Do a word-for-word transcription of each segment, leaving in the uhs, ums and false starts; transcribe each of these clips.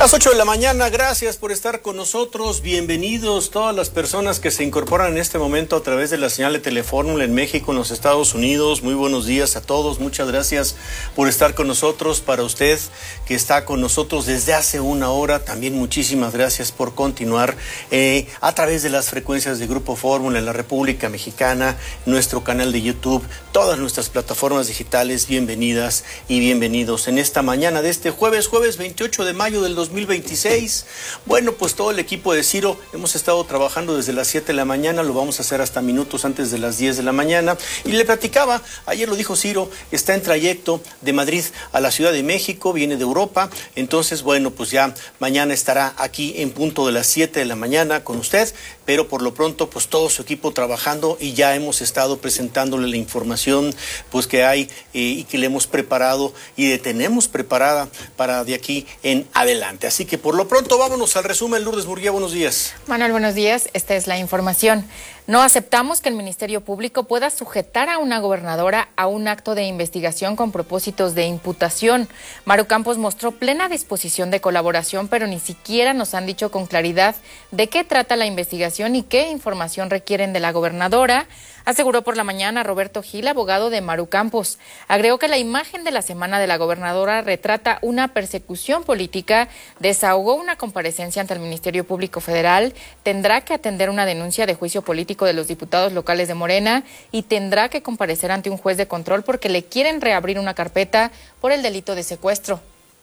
Las ocho de la mañana, gracias por estar con nosotros, bienvenidos todas las personas que se incorporan en este momento a través de la señal de Telefórmula en México, en los Estados Unidos. Muy buenos días a todos, muchas gracias por estar con nosotros. Para usted que está con nosotros desde hace una hora, también muchísimas gracias por continuar eh, a través de las frecuencias de Grupo Fórmula en la República Mexicana, nuestro canal de YouTube, todas nuestras plataformas digitales. Bienvenidas y bienvenidos en esta mañana de este jueves, jueves veintiocho de mayo del dos mil veintiséis. Bueno, pues todo el equipo de Ciro hemos estado trabajando desde las siete de la mañana, lo vamos a hacer hasta minutos antes de las diez de la mañana. Y le platicaba, ayer lo dijo Ciro, está en trayecto de Madrid a la Ciudad de México, viene de Europa. Entonces, bueno, pues ya mañana estará aquí en punto de las siete de la mañana con usted, pero por lo pronto, pues todo su equipo trabajando y ya hemos estado presentándole la información pues que hay eh, y que le hemos preparado y le tenemos preparada para de aquí en adelante. Así que por lo pronto vámonos al resumen. Lourdes Murguía, buenos días. Manuel, buenos días. Esta es la información. No aceptamos que el Ministerio Público pueda sujetar a una gobernadora a un acto de investigación con propósitos de imputación. Maru Campos mostró plena disposición de colaboración, pero ni siquiera nos han dicho con claridad de qué trata la investigación y qué información requieren de la gobernadora, aseguró por la mañana Roberto Gil, abogado de Maru Campos. Agregó que la imagen de la semana de la gobernadora retrata una persecución política, desahogó una comparecencia ante el Ministerio Público Federal, tendrá que atender una denuncia de juicio político de los diputados locales de Morena y tendrá que comparecer ante un juez de control porque le quieren reabrir una carpeta por el delito de secuestro.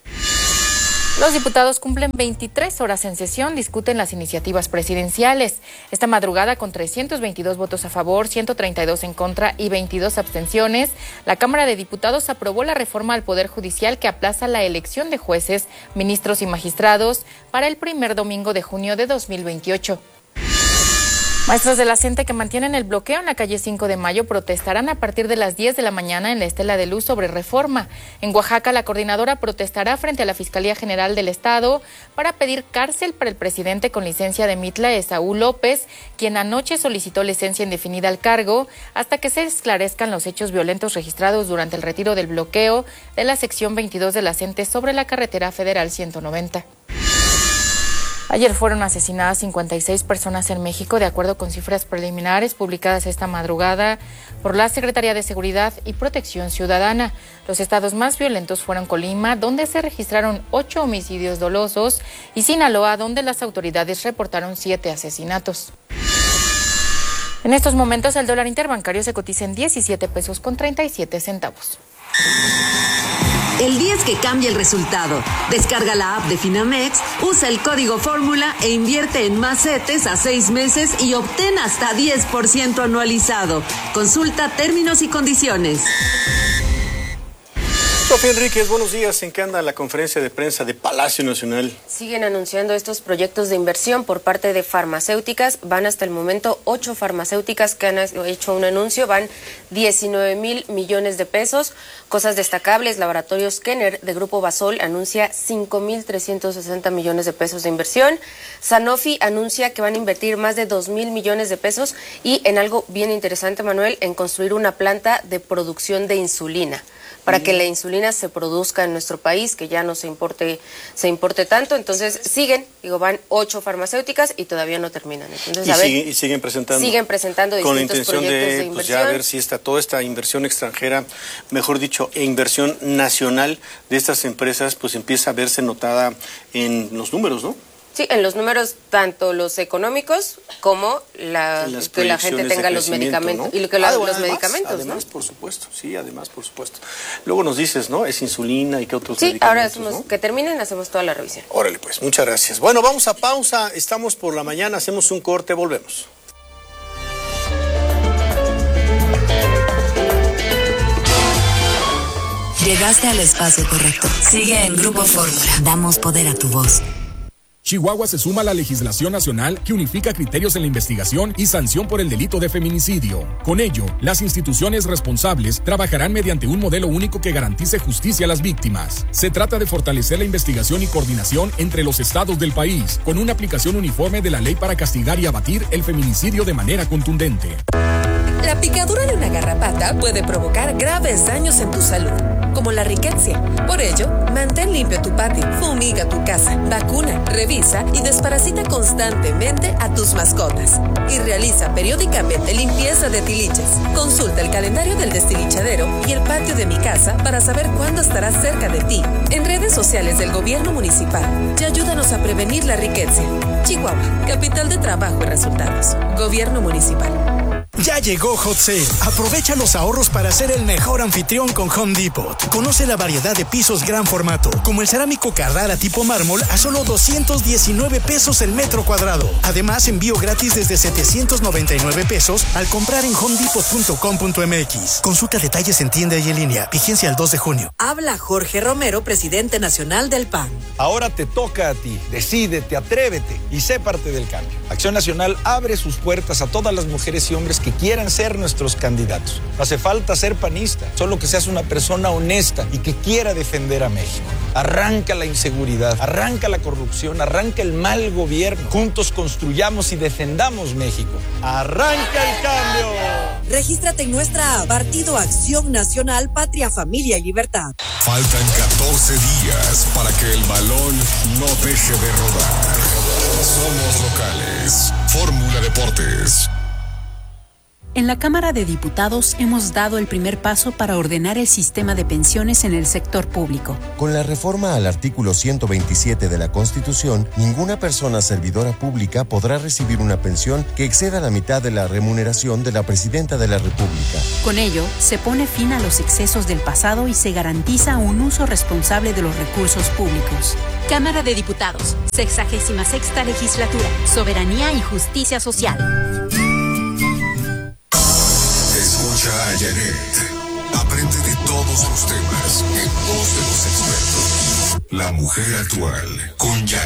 Los diputados cumplen veintitrés horas en sesión, discuten las iniciativas presidenciales. Esta madrugada, con trescientos veintidós votos a favor, ciento treinta y dos en contra y veintidós abstenciones, la Cámara de Diputados aprobó la reforma al Poder Judicial que aplaza la elección de jueces, ministros y magistrados para el primer domingo de junio de dos mil veintiocho. Maestros de la CENTE que mantienen el bloqueo en la calle cinco de mayo protestarán a partir de las diez de la mañana en la Estela de Luz sobre reforma. En Oaxaca, la coordinadora protestará frente a la Fiscalía General del Estado para pedir cárcel para el presidente con licencia de Mitla, Esaú López, quien anoche solicitó licencia indefinida al cargo hasta que se esclarezcan los hechos violentos registrados durante el retiro del bloqueo de la sección veintidós de la CENTE sobre la carretera federal ciento noventa. Ayer fueron asesinadas cincuenta y seis personas en México, de acuerdo con cifras preliminares publicadas esta madrugada por la Secretaría de Seguridad y Protección Ciudadana. Los estados más violentos fueron Colima, donde se registraron ocho homicidios dolosos, y Sinaloa, donde las autoridades reportaron siete asesinatos. En estos momentos, el dólar interbancario se cotiza en diecisiete pesos con treinta y siete centavos. El día es que cambia el resultado. Descarga la app de Finamex, usa el código Fórmula e invierte en más CETES a seis meses y obtén hasta diez por ciento anualizado. Consulta términos y condiciones. Sofía Enríquez, buenos días. ¿En qué anda la conferencia de prensa de Palacio Nacional? Siguen anunciando estos proyectos de inversión por parte de farmacéuticas. Van hasta el momento ocho farmacéuticas que han hecho un anuncio. Van diecinueve mil millones de pesos. Cosas destacables, Laboratorios Kenner de Grupo Basol anuncia cinco mil trescientos sesenta millones de pesos de inversión. Sanofi anuncia que van a invertir más de dos mil millones de pesos y en algo bien interesante, Manuel, en construir una planta de producción de insulina, para que la insulina se produzca en nuestro país, que ya no se importe se importe tanto. Entonces siguen, digo, van ocho farmacéuticas y todavía no terminan. Entonces, y, a ver, sigue, y siguen presentando. Siguen presentando con distintos la intención proyectos de, de inversión. Pues ya a ver si está toda esta inversión extranjera, mejor dicho, e inversión nacional de estas empresas, pues empieza a verse notada en los números, ¿no? Sí, en los números, tanto los económicos como la, que la gente tenga los medicamentos, ¿no? Y lo que la, ah, bueno, los además, medicamentos, además, ¿no? por supuesto, sí, además, por supuesto. Luego nos dices, ¿no? Es insulina y qué otros sí, medicamentos. Sí, ahora hacemos, ¿no? Que terminen, hacemos toda la revisión. Órale, pues, muchas gracias. Bueno, vamos a pausa, estamos por la mañana, hacemos un corte, volvemos. Llegaste al espacio correcto. Sigue en Grupo Fórmula. Damos poder a tu voz. Chihuahua se suma a la legislación nacional que unifica criterios en la investigación y sanción por el delito de feminicidio. Con ello, las instituciones responsables trabajarán mediante un modelo único que garantice justicia a las víctimas. Se trata de fortalecer la investigación y coordinación entre los estados del país, con una aplicación uniforme de la ley para castigar y abatir el feminicidio de manera contundente. La picadura de una garrapata puede provocar graves daños en tu salud. como la riqueza. Por ello, mantén limpio tu patio, fumiga tu casa, vacuna, revisa y desparasita constantemente a tus mascotas. Y realiza periódicamente limpieza de tiliches. Consulta el calendario del destilichadero y el patio de mi casa para saber cuándo estará cerca de ti. En redes sociales del gobierno municipal y ayúdanos a prevenir la riqueza. Chihuahua, capital de trabajo y resultados. Gobierno municipal. Ya llegó Hot Sale. Aprovecha los ahorros para ser el mejor anfitrión con Home Depot. Conoce la variedad de pisos gran formato, como el cerámico Carrara tipo mármol a solo doscientos diecinueve pesos el metro cuadrado. Además, envío gratis desde setecientos noventa y nueve pesos al comprar en home depot punto com punto m x. Consulta detalles en tienda y en línea. Vigencia el dos de junio. Habla Jorge Romero, presidente nacional del P A N. Ahora te toca a ti. Decídete, atrévete y sé parte del cambio. Acción Nacional abre sus puertas a todas las mujeres y hombres que quieran ser nuestros candidatos. No hace falta ser panista, solo que seas una persona honesta y que quiera defender a México. Arranca la inseguridad, arranca la corrupción, arranca el mal gobierno. Juntos construyamos y defendamos México. ¡Arranca el cambio! Regístrate en nuestra app, Partido Acción Nacional, Patria, Familia y Libertad. Faltan catorce días para que el balón no deje de rodar. Somos locales. Fórmula Deportes. En la Cámara de Diputados hemos dado el primer paso para ordenar el sistema de pensiones en el sector público. Con la reforma al artículo ciento veintisiete de la Constitución, ninguna persona servidora pública podrá recibir una pensión que exceda la mitad de la remuneración de la Presidenta de la República. Con ello, se pone fin a los excesos del pasado y se garantiza un uso responsable de los recursos públicos. Cámara de Diputados, sexagésima sexta legislatura, Soberanía y Justicia Social. Escucha a Janet. Aprende de todos los temas en voz de los expertos. La mujer actual con Janet.